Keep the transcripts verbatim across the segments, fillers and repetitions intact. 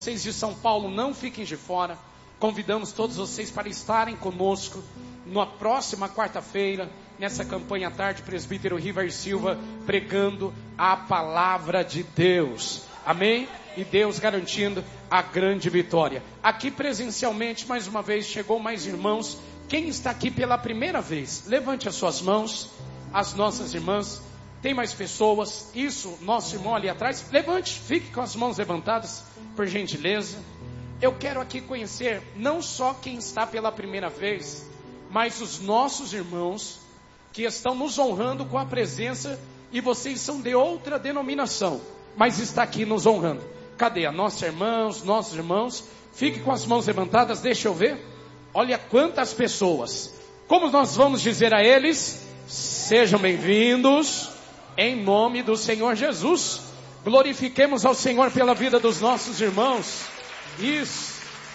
Vocês de São Paulo, não fiquem de fora. Convidamos todos vocês para estarem conosco na próxima quarta-feira, nessa campanha à tarde, presbítero River Silva pregando a palavra de Deus. Amém? E Deus garantindo a grande vitória. Aqui presencialmente, mais uma vez, chegou mais irmãos. Quem está aqui pela primeira vez, levante as suas mãos, as nossas irmãs. Tem mais pessoas? Isso, nosso irmão ali atrás. Levante, fique com as mãos levantadas, por gentileza. Eu quero aqui conhecer não só quem está pela primeira vez, mas os nossos irmãos que estão nos honrando com a presença, e vocês são de outra denominação, mas está aqui nos honrando. Cadê a nossos irmãos, nossos irmãos? Fique com as mãos levantadas, deixa eu ver. Olha quantas pessoas. Como nós vamos dizer a eles? Sejam bem-vindos, em nome do Senhor Jesus. Glorifiquemos ao Senhor pela vida dos nossos irmãos. Isso.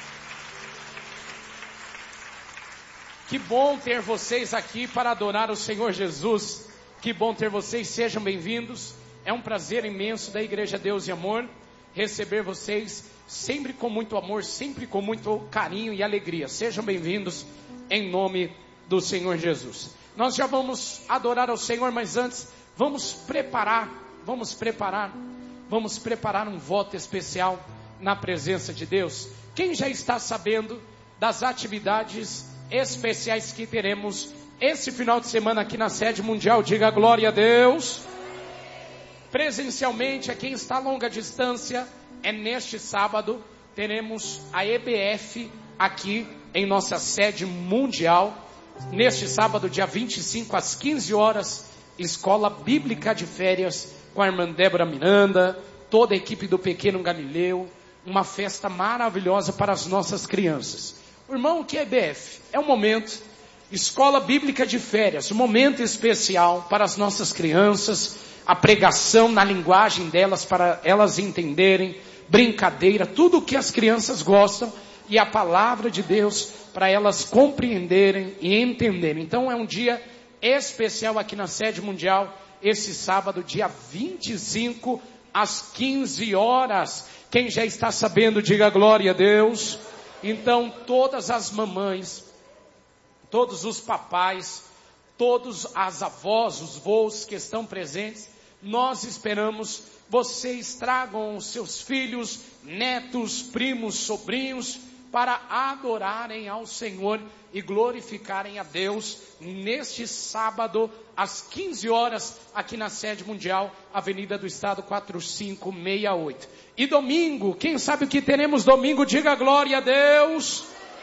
Que bom ter vocês aqui para adorar o Senhor Jesus. Que bom ter vocês, sejam bem-vindos. É um prazer imenso da Igreja Deus e Amor receber vocês sempre com muito amor, sempre com muito carinho e alegria. Sejam bem-vindos em nome do Senhor Jesus. Nós já vamos adorar ao Senhor, mas antes vamos preparar, vamos preparar, vamos preparar um voto especial na presença de Deus. Quem já está sabendo das atividades especiais que teremos esse final de semana aqui na sede mundial? Diga glória a Deus. Presencialmente, a quem está a longa distância, é neste sábado, teremos a E B F aqui em nossa sede mundial. Neste sábado, dia vinte e cinco, às quinze horas, Escola Bíblica de Férias, com a irmã Débora Miranda, toda a equipe do Pequeno Galileu, uma festa maravilhosa para as nossas crianças. Irmão, o que é E B F? É um momento, Escola Bíblica de Férias, um momento especial para as nossas crianças, a pregação na linguagem delas, para elas entenderem, brincadeira, tudo o que as crianças gostam, e a palavra de Deus para elas compreenderem e entenderem. Então é um dia especial aqui na sede mundial, esse sábado, dia vinte e cinco, às quinze horas. Quem já está sabendo, diga glória a Deus. Então todas as mamães, todos os papais, todas as avós, os vós que estão presentes, nós esperamos vocês tragam os seus filhos, netos, primos, sobrinhos, para adorarem ao Senhor e glorificarem a Deus neste sábado, às quinze horas, aqui na sede mundial, Avenida do Estado quatro cinco seis oito. E domingo, quem sabe o que teremos domingo? Diga glória a Deus.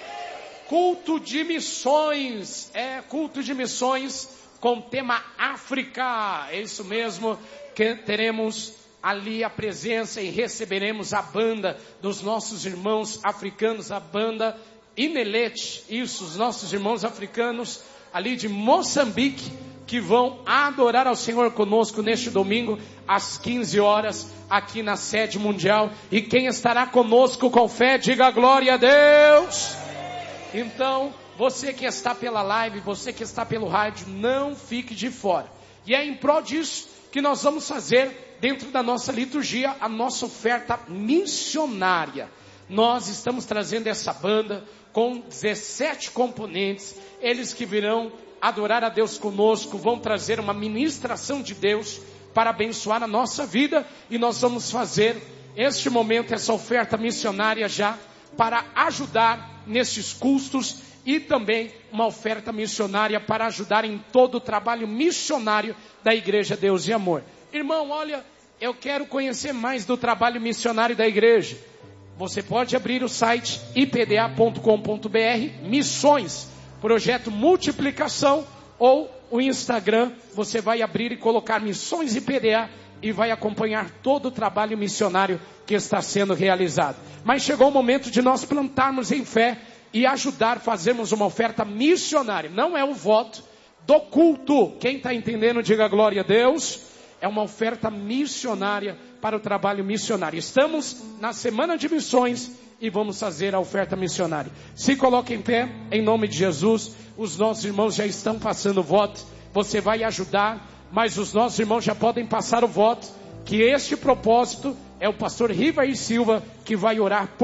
Culto de missões, é culto de missões com tema África, é isso mesmo, que teremos ali a presença e receberemos a banda dos nossos irmãos africanos, a banda Inelete, isso, os nossos irmãos africanos ali de Moçambique, que vão adorar ao Senhor conosco neste domingo, às quinze horas, aqui na sede mundial. E quem estará conosco com fé, diga glória a Deus. Então, você que está pela live, você que está pelo rádio, não fique de fora. E é em prol disso que nós vamos fazer, dentro da nossa liturgia, a nossa oferta missionária. Nós estamos trazendo essa banda com dezessete componentes. Eles que virão adorar a Deus conosco, vão trazer uma ministração de Deus para abençoar a nossa vida. E nós vamos fazer este momento, essa oferta missionária já, para ajudar nesses custos, e também uma oferta missionária para ajudar em todo o trabalho missionário da Igreja Deus e Amor. Irmão, olha, eu quero conhecer mais do trabalho missionário da igreja. Você pode abrir o site i p d a ponto com ponto b r, missões, projeto multiplicação, ou o Instagram, você vai abrir e colocar missões I P D A e vai acompanhar todo o trabalho missionário que está sendo realizado. Mas chegou o momento de nós plantarmos em fé e ajudar, fazermos uma oferta missionária. Não é o voto do culto. Quem está entendendo, diga glória a Deus. É uma oferta missionária para o trabalho missionário. Estamos na semana de missões e vamos fazer a oferta missionária. Se coloque em pé, em nome de Jesus. Os nossos irmãos já estão passando o voto. Você vai ajudar, mas os nossos irmãos já podem passar o voto, que este propósito é o pastor Rivair Silva que vai orar por